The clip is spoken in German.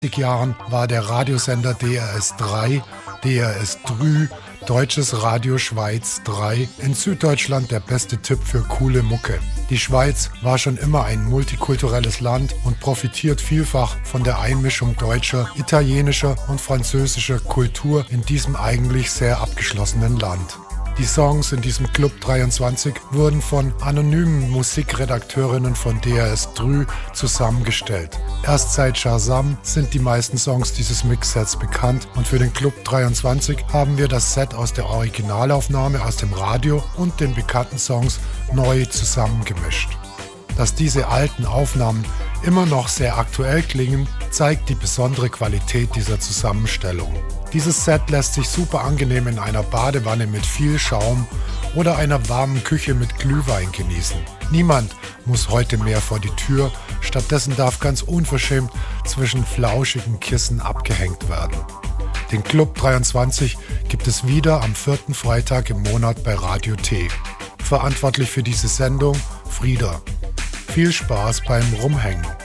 Jahren war der Radiosender DRS3, DRS3, Deutsches Radio Schweiz 3, in Süddeutschland der beste Tipp für coole Mucke. Die Schweiz war schon immer ein multikulturelles Land und profitiert vielfach von der Einmischung deutscher, italienischer und französischer Kultur in diesem eigentlich sehr abgeschlossenen Land. Die Songs in diesem Club 23 wurden von anonymen Musikredakteurinnen von DRS3 zusammengestellt. Erst seit Shazam sind die meisten Songs dieses Mixsets bekannt und für den Club 23 haben wir das Set aus der Originalaufnahme aus dem Radio und den bekannten Songs neu zusammengemischt. Dass diese alten Aufnahmen immer noch sehr aktuell klingen, zeigt die besondere Qualität dieser Zusammenstellung. Dieses Set lässt sich super angenehm in einer Badewanne mit viel Schaum oder einer warmen Küche mit Glühwein genießen. Niemand muss heute mehr vor die Tür, stattdessen darf ganz unverschämt zwischen flauschigen Kissen abgehängt werden. Den Club 23 gibt es wieder am 4. Freitag im Monat bei Radio T. Verantwortlich für diese Sendung Frieda. Viel Spaß beim Rumhängen.